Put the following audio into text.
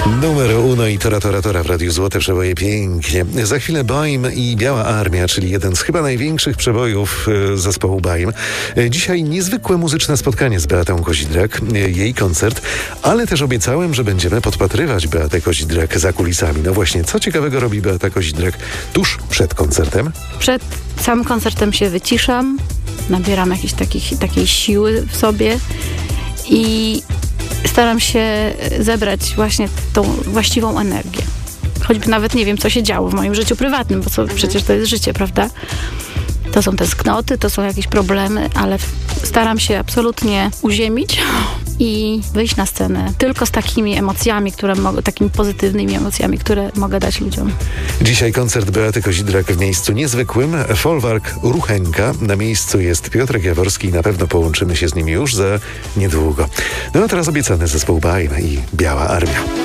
Numer uno i tora w Radiu Złote przeboje pięknie. Za chwilę Boim i Biała Armia, czyli jeden z chyba największych przebojów zespołu Boim. Dzisiaj niezwykłe muzyczne spotkanie z Beatą Kozidrak, jej koncert, ale też obiecałem, że będziemy podpatrywać Beatę Kozidrak za kulisami. No właśnie, co ciekawego robi Beata Kozidrak tuż przed koncertem? Przed samym koncertem się wyciszam, nabieram jakiejś takiej siły w sobie i staram się zebrać właśnie tą właściwą energię. Choćby nawet nie wiem, co się działo w moim życiu prywatnym, bo przecież to jest życie, prawda? To są tęsknoty, to są jakieś problemy, ale staram się absolutnie uziemić i wyjść na scenę tylko z takimi emocjami, takimi pozytywnymi emocjami, które mogę dać ludziom. Dzisiaj koncert Beaty Kozidrak w miejscu niezwykłym. Folwark Ruchenka. Na miejscu jest Piotrek Jaworski i na pewno połączymy się z nim już za niedługo. No a teraz obiecany zespół Boim i Biała Armia.